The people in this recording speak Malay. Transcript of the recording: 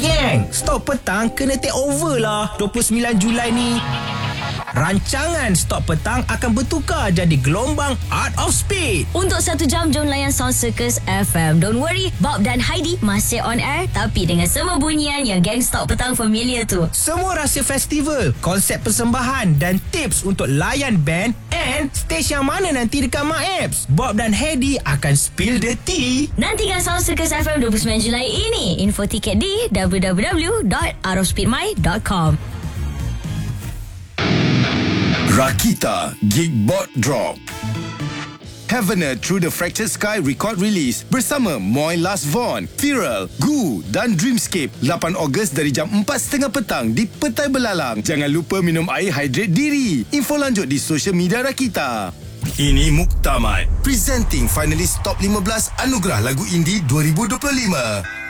Gang, Stop Petang kena take over lah 29 Julai ni. Rancangan Stop Petang akan bertukar jadi gelombang Art of Speed. Untuk 1 jam, jom layan Sound Circus FM. Don't worry, Bob dan Heidi masih on air, tapi dengan semua bunyian yang geng Stop Petang familiar tu. Semua rahsia festival, konsep persembahan dan tips untuk layan band and stage yang mana nanti dekat MAEPS. Bob dan Heidi akan spill the tea. Nantikan Sound Circus FM 29 Julai ini. Info tiket di www.arofspeedmy.com. Rakita Gigbot Drop. Heavener Through the Fractured Sky record release bersama Moy Last Von, Viral, Gu dan Dreamscape 8 Ogos dari jam 4.30 petang di Petai Belalang. Jangan lupa minum air hydrate diri. Info lanjut di social media Rakita. Ini Muktamad, presenting finalis top 15 Anugerah Lagu Indie 2025.